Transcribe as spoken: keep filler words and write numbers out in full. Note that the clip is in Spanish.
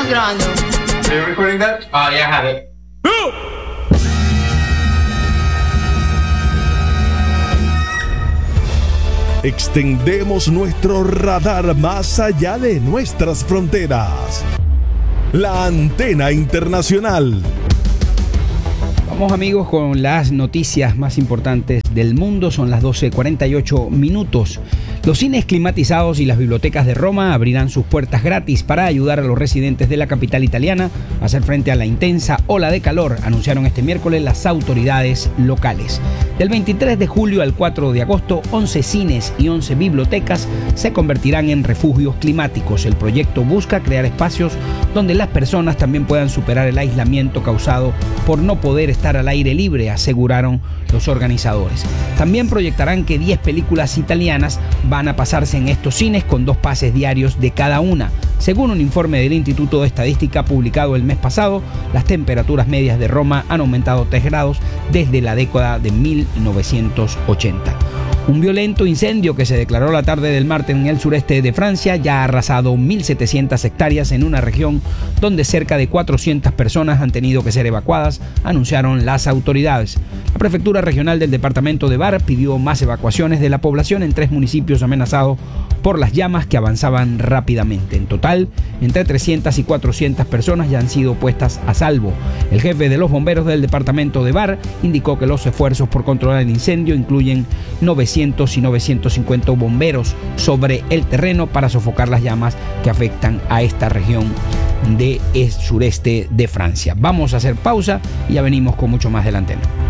estamos grabando. Are you recording that? Oh, yeah, I have it. Extendemos nuestro radar más allá de nuestras fronteras. La Antena Internacional. Vamos, amigos, con las noticias más importantes del mundo. Son las doce cuarenta y ocho minutos. Los cines climatizados y las bibliotecas de Roma abrirán sus puertas gratis para ayudar a los residentes de la capital italiana a hacer frente a la intensa ola de calor, anunciaron este miércoles las autoridades locales. Del veintitrés de julio al cuatro de agosto, once cines y once bibliotecas se convertirán en refugios climáticos. El proyecto busca crear espacios donde las personas también puedan superar el aislamiento causado por no poder estar al aire libre, aseguraron los organizadores. También proyectarán que diez películas italianas van a pasarse en estos cines con dos pases diarios de cada una. Según un informe del Instituto de Estadística publicado el mes pasado, las temperaturas medias de Roma han aumentado tres grados desde la década de mil novecientos ochenta. Un violento incendio que se declaró la tarde del martes en el sureste de Francia ya ha arrasado mil setecientas hectáreas en una región donde cerca de cuatrocientas personas han tenido que ser evacuadas, anunciaron las autoridades. La prefectura regional del departamento de Var pidió más evacuaciones de la población en tres municipios amenazados por las llamas que avanzaban rápidamente. En total, entre trescientas y cuatrocientas personas ya han sido puestas a salvo. El jefe de los bomberos del departamento de Var indicó que los esfuerzos por controlar el incendio incluyen novecientos y novecientos cincuenta bomberos sobre el terreno para sofocar las llamas que afectan a esta región del sureste de Francia. Vamos a hacer pausa y ya venimos con mucho más de la antena.